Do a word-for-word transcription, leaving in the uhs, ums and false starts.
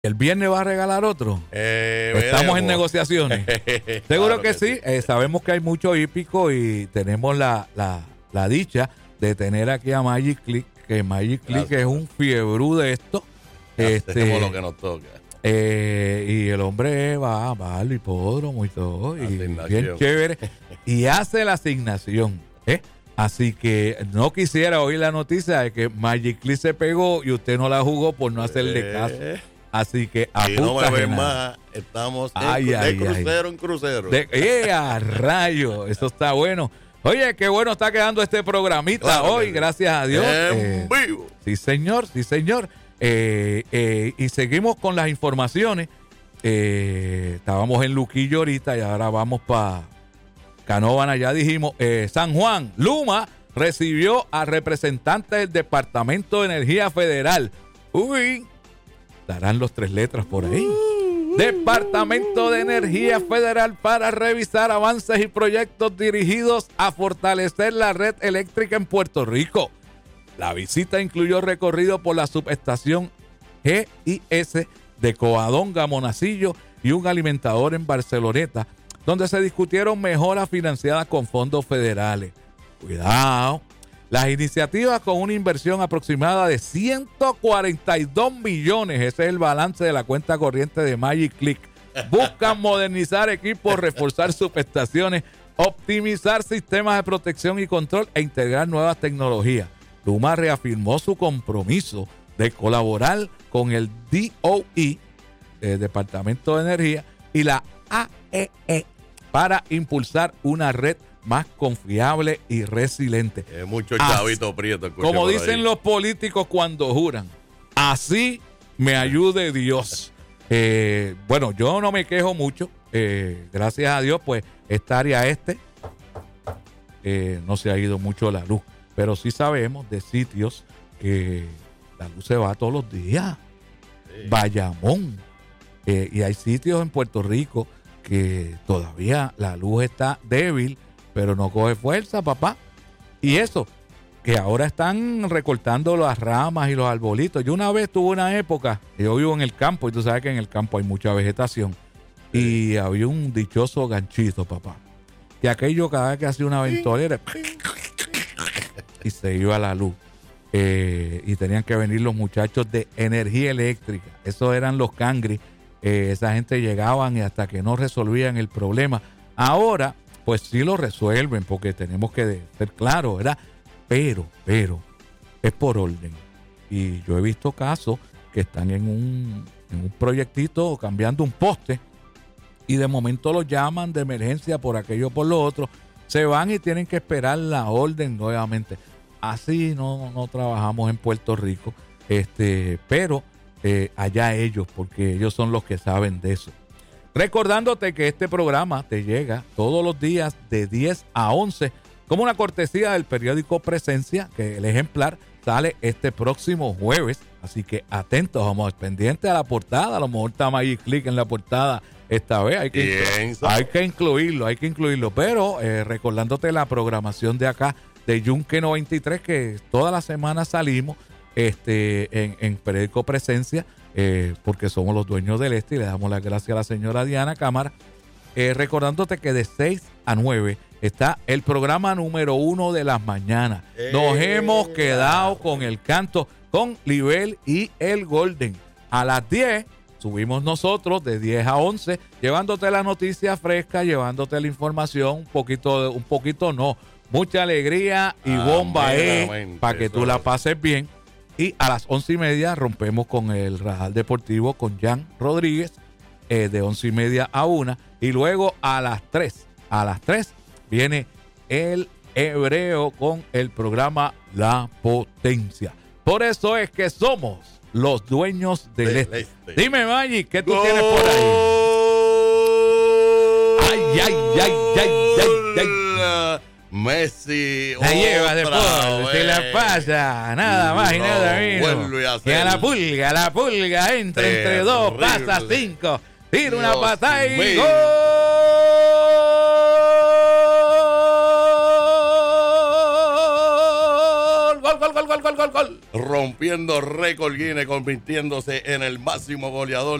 ¿El viernes va a regalar otro? Eh, Estamos veremos. en negociaciones. Seguro Claro que, que sí. sí. Eh, sabemos que hay mucho hípico y tenemos la, la, la dicha de tener aquí a Magic Click, que Magic Click Gracias. es un fiebrú de esto. Este, Hacemos lo que nos toca. eh, y el hombre va, va al hipódromo y todo. Y Asignación. bien chévere. Y hace la asignación. ¿eh? Así que no quisiera oír la noticia de que Magic Click se pegó y usted no la jugó por no hacerle caso. Eh, Así que a Si no punta me ven general. más, estamos en- Ay, de ay, crucero en crucero. De, ¡Eh, a rayo! Eso está bueno. Oye, qué bueno está quedando este programita Claro que hoy, sí. gracias a Dios. En Eh, vivo. sí, señor, sí, señor. Eh, eh, y seguimos con las informaciones. Eh, estábamos en Luquillo ahorita y ahora vamos para Canóvana, ya dijimos. Eh, San Juan, Luma recibió a representantes del Departamento de Energía Federal. Uy, darán los tres letras por ahí. Departamento de Energía Federal para revisar avances y proyectos dirigidos a fortalecer la red eléctrica en Puerto Rico. La visita incluyó recorrido por la subestación G I S de Covadonga, Monacillo y un alimentador en Barceloneta, donde se discutieron mejoras financiadas con fondos federales. Cuidado. Las iniciativas con una inversión aproximada de ciento cuarenta y dos millones, ese es el balance de la cuenta corriente de Magic Click, buscan modernizar equipos, reforzar subestaciones, optimizar sistemas de protección y control e integrar nuevas tecnologías. Luma reafirmó su compromiso de colaborar con el D O E, el Departamento de Energía, y la A E E para impulsar una red más confiable y resiliente. Eh, mucho As- chavito prieto. escuché Como por dicen ahí. los políticos cuando juran, así me ayude Dios. Eh, bueno, yo no me quejo mucho. Eh, gracias a Dios, pues esta área este eh, no se ha ido mucho la luz. Pero sí sabemos de sitios que la luz se va todos los días. Sí. Bayamón. Eh, y hay sitios en Puerto Rico que todavía la luz está débil, pero no coge fuerza, papá. Y eso, que ahora están recortando las ramas y los arbolitos. Yo una vez tuve una época, yo vivo en el campo y tú sabes que en el campo hay mucha vegetación. Y había un dichoso ganchito, papá. Que aquello cada vez que hacía una ventolera y se iba la luz. Eh, y tenían que venir los muchachos de energía eléctrica. Esos eran los cangris. Eh, esa gente llegaban y hasta que no resolvían el problema. Ahora, pues sí lo resuelven porque tenemos que ser claros, ¿verdad? Pero, pero, es por orden. Y yo he visto casos que están en un, en un proyectito cambiando un poste y de momento los llaman de emergencia por aquello o por lo otro. Se van y tienen que esperar la orden nuevamente. Así no, no trabajamos en Puerto Rico, este, pero eh, allá ellos, porque ellos son los que saben de eso. Recordándote que este programa te llega todos los días de diez a once como una cortesía del periódico Presencia, que el ejemplar sale este próximo jueves. Así que atentos, vamos pendientes a la portada. A lo mejor está Magic Click en la portada esta vez. Hay que, Bien, hay que incluirlo, hay que incluirlo. Pero eh, recordándote la programación de acá, de Yunque noventa y tres, que toda la semana salimos este, en, en periódico Presencia, eh, porque somos los dueños del este y le damos las gracias a la señora Diana Cámara. Eh, recordándote que de seis a nueve está el programa número uno de las mañanas. Nos Eh, hemos quedado con el canto, con Libel y el Golden. A las diez subimos nosotros de diez a once, llevándote la noticia fresca, llevándote la información, un poquito, un poquito no, mucha alegría y bomba eh, para que tú la pases bien. Y a las once y media rompemos con el Rajal Deportivo con Jan Rodríguez, eh, de once y media a una. Y luego a las tres, a las tres viene el Hebreo con el programa La Potencia. Por eso es que somos los dueños del, Del este. este. Dime, Maggi, ¿qué tú ¡Gol! tienes por ahí? Ay, ay, ay, ay, ay, ay. Messi. La lleva de otra por, se la vez. pasa, nada más y No, nada menos. vuelve a Que a la ser pulga, la pulga entra entre dos, terrible. pasa cinco, tira una Dios patada y mío. gol. Gol, gol, gol, gol, gol, gol, gol, gol. Rompiendo récord Guinness, convirtiéndose en el máximo goleador